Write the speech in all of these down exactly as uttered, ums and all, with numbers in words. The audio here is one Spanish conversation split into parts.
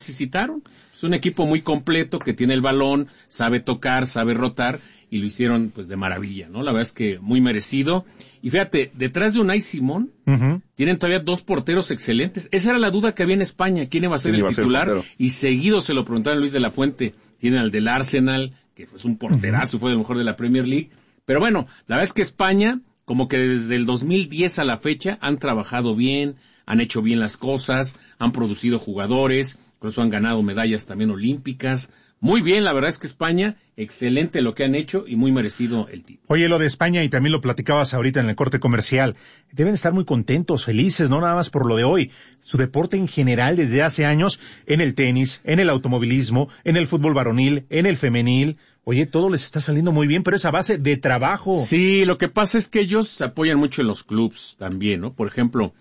necesitaron. Es un equipo muy completo que tiene el balón, sabe tocar, sabe rotar, y lo hicieron pues de maravilla, ¿no? La verdad es que muy merecido. Y fíjate, detrás de Unai Simón, uh-huh. tienen todavía dos porteros excelentes. Esa era la duda que había en España, quién iba a ser el titular, el y seguido se lo preguntaron a Luis de la Fuente. Tienen al del Arsenal, que fue un porterazo, uh-huh. fue el mejor de la Premier League. Pero bueno, la verdad es que España, como que desde el dos mil diez a la fecha, han trabajado bien, han hecho bien las cosas, han producido jugadores, por eso han ganado medallas también olímpicas. Muy bien, la verdad es que España, excelente lo que han hecho y muy merecido el título. Oye, lo de España, y también lo platicabas ahorita en el corte comercial, deben estar muy contentos, felices, no nada más por lo de hoy. Su deporte en general desde hace años, en el tenis, en el automovilismo, en el fútbol varonil, en el femenil. Oye, todo les está saliendo muy bien, pero es a base de trabajo. Sí, lo que pasa es que ellos se apoyan mucho en los clubs también, ¿no? Por ejemplo,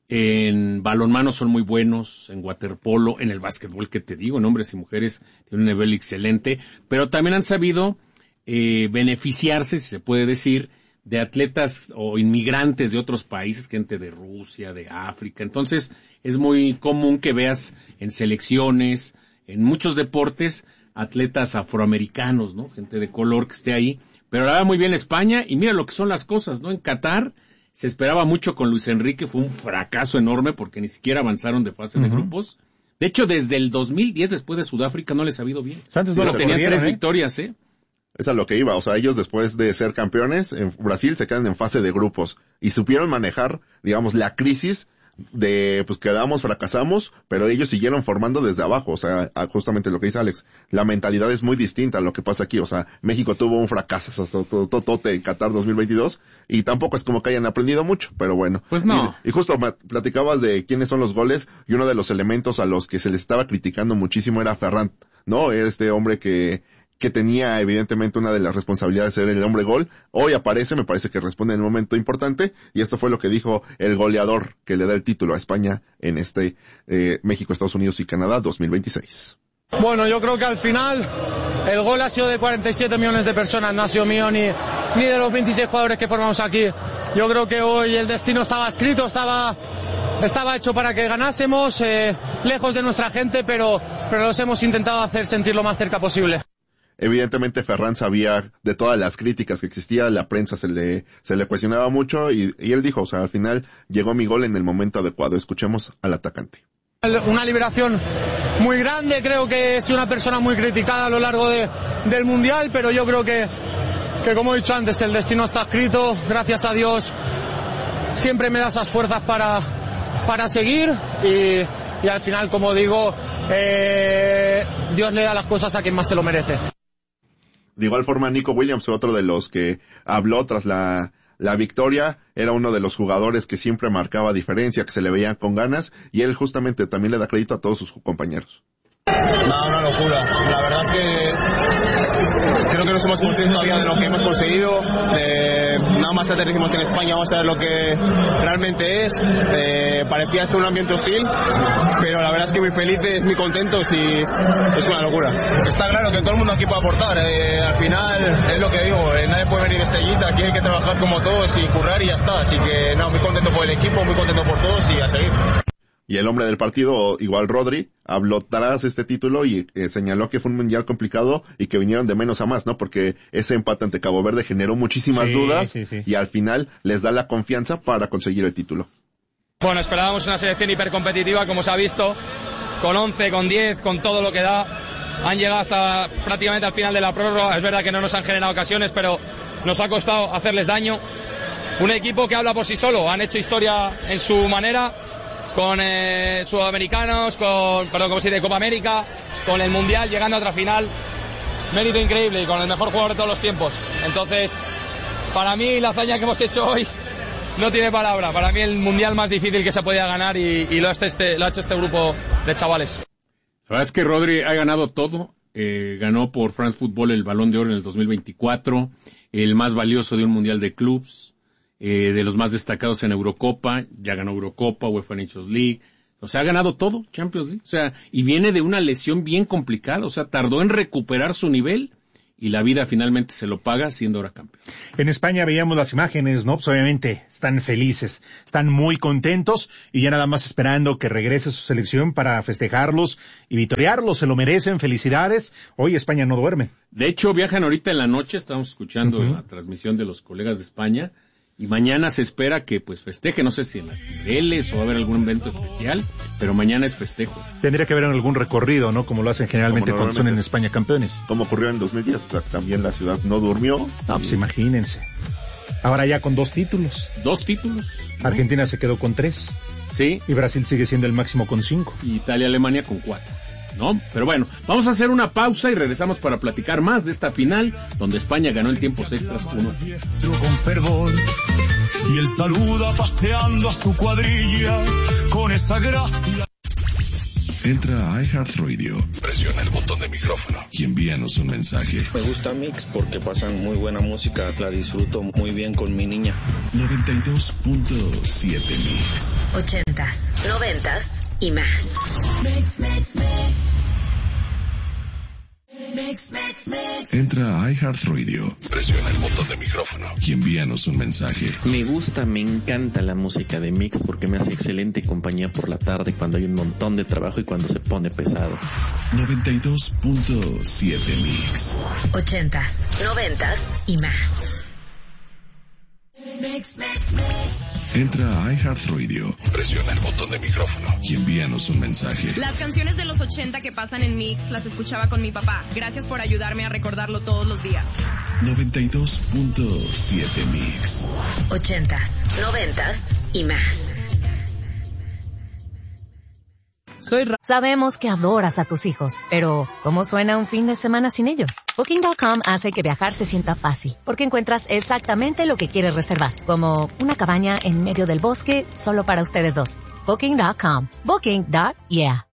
en balonmano son muy buenos, en waterpolo, en el básquetbol, que te digo, en hombres y mujeres tienen un nivel excelente, pero también han sabido eh, beneficiarse, si se puede decir, de atletas o inmigrantes de otros países, gente de Rusia, de África. Entonces, es muy común que veas en selecciones, en muchos deportes, atletas afroamericanos, ¿no? Gente de color que esté ahí. Pero la va muy bien España, y mira lo que son las cosas, ¿no? En Qatar se esperaba mucho con Luis Enrique, fue un fracaso enorme porque ni siquiera avanzaron de fase uh-huh. de grupos. De hecho, desde el dos mil diez, después de Sudáfrica, no les ha ido bien. Antes no Solo lo tenían tres ¿eh? victorias, ¿eh? Es a lo que iba, o sea, ellos después de ser campeones, en Brasil se quedan en fase de grupos, y supieron manejar, digamos, la crisis de, pues quedamos, fracasamos, pero ellos siguieron formando desde abajo, o sea, justamente lo que dice Alex, la mentalidad es muy distinta a lo que pasa aquí, o sea, México tuvo un fracaso totote en Qatar dos mil veintidós, y tampoco es como que hayan aprendido mucho, pero bueno. Pues no. Y, y justo platicabas de quiénes son los goles, y uno de los elementos a los que se les estaba criticando muchísimo era Ferran, ¿no? Era este hombre que, que tenía evidentemente una de las responsabilidades de ser el hombre gol. Hoy aparece, me parece que responde en un momento importante, y esto fue lo que dijo el goleador que le da el título a España en este eh, México, Estados Unidos y Canadá dos mil veintiséis. Bueno, yo creo que al final el gol ha sido de cuarenta y siete millones de personas, no ha sido mío ni, ni de los veintiséis jugadores que formamos aquí. Yo creo que hoy el destino estaba escrito, estaba estaba hecho para que ganásemos, eh, lejos de nuestra gente, pero, pero los hemos intentado hacer sentir lo más cerca posible. Evidentemente Ferran sabía de todas las críticas que existía, la prensa se le, se le cuestionaba mucho, y, y él dijo, o sea, al final llegó mi gol en el momento adecuado. Escuchemos al atacante. Una liberación muy grande, creo que he sido una persona muy criticada a lo largo de, del Mundial, pero yo creo que, que como he dicho antes, el destino está escrito, gracias a Dios siempre me da esas fuerzas para, para seguir, y, y al final, como digo, eh, Dios le da las cosas a quien más se lo merece. De igual forma, Nico Williams, otro de los que habló tras la, la victoria, era uno de los jugadores que siempre marcaba diferencia, que se le veían con ganas, y él justamente también le da crédito a todos sus compañeros. No, una locura. La verdad es que creo que no somos conscientes todavía de lo que hemos conseguido. Eh, nada más aterrizamos en España, vamos a ver lo que realmente es. Eh, parecía esto un ambiente hostil, pero la verdad es que muy felices, muy contentos, y es una locura. Está claro que todo el mundo aquí puede aportar. Eh, al final es lo que digo, eh, nadie puede venir de estrellita, aquí hay que trabajar como todos y currar y ya está. Así que no, muy contento por el equipo, muy contento por todos, y a seguir. Y el hombre del partido, igual Rodri, habló tras este título y eh, señaló que fue un mundial complicado y que vinieron de menos a más, ¿no? Porque ese empate ante Cabo Verde generó muchísimas sí, dudas sí, sí. y al final les da la confianza para conseguir el título. Bueno, esperábamos una selección hipercompetitiva, como se ha visto, con once, con diez, con todo lo que da. Han llegado hasta prácticamente al final de la prórroga. Es verdad que no nos han generado ocasiones, pero nos ha costado hacerles daño. Un equipo que habla por sí solo, han hecho historia en su manera, con eh, sudamericanos, con, perdón, como se dice, Copa América, con el Mundial, llegando a otra final. Mérito increíble y con el mejor jugador de todos los tiempos. Entonces, para mí la hazaña que hemos hecho hoy no tiene palabra. Para mí el Mundial más difícil que se podía ganar, y, y lo, ha este, lo ha hecho este grupo de chavales. La verdad es que Rodri ha ganado todo. Eh, ganó por France Football el Balón de Oro en el dos mil veinticuatro, el más valioso de un Mundial de Clubs. Eh, de los más destacados en Eurocopa, ya ganó Eurocopa, UEFA Nations League, o sea, ha ganado todo, Champions League, o sea, y viene de una lesión bien complicada, o sea, tardó en recuperar su nivel, y la vida finalmente se lo paga siendo ahora campeón. En España veíamos las imágenes, ¿no? Pues obviamente están felices, están muy contentos y ya nada más esperando que regrese su selección para festejarlos y vitorearlos, se lo merecen, felicidades. Hoy España no duerme. De hecho, viajan ahorita en la noche, estamos escuchando Uh-huh. la transmisión de los colegas de España, y mañana se espera que pues festeje, no sé si en las Cibeles o va a haber algún evento especial, pero mañana es festejo. Tendría que haber algún recorrido, ¿no? Como lo hacen generalmente Como cuando son en normalmente. España campeones. Como ocurrió en dos mil diez, o sea, también la ciudad no durmió. No, pues imagínense. Ahora ya con dos títulos. Dos títulos, ¿no? Argentina se quedó con tres Sí, y Brasil sigue siendo el máximo con cinco. y Italia, Alemania con cuatro, ¿no? Pero bueno, vamos a hacer una pausa y regresamos para platicar más de esta final, donde España ganó en tiempos extras uno a cero. Con perdón, y él saluda paseando a su cuadrilla con esa gracia. Entra a iHeartRadio, presiona el botón de micrófono y envíanos un mensaje. Me gusta Mix porque pasan muy buena música, la disfruto muy bien con mi niña. noventa y dos punto siete Mix. Ochentas, noventas y más. Entra a iHeartRadio, presiona el botón de micrófono y envíanos un mensaje. Me gusta, me encanta la música de Mix porque me hace excelente compañía por la tarde cuando hay un montón de trabajo y cuando se pone pesado. noventa y dos punto siete Mix. Ochentas, noventas y más. Entra a iHeartRadio, presiona el botón de micrófono y envíanos un mensaje. Las canciones de los ochenta que pasan en Mix las escuchaba con mi papá. Gracias por ayudarme a recordarlo todos los días. noventa y dos punto siete Mix. Ochentas, noventas y más. Soy Ra- Sabemos que adoras a tus hijos, pero ¿cómo suena un fin de semana sin ellos? Booking punto com hace que viajar se sienta fácil, porque encuentras exactamente lo que quieres reservar, como una cabaña en medio del bosque solo para ustedes dos. Booking punto com. Booking. Yeah.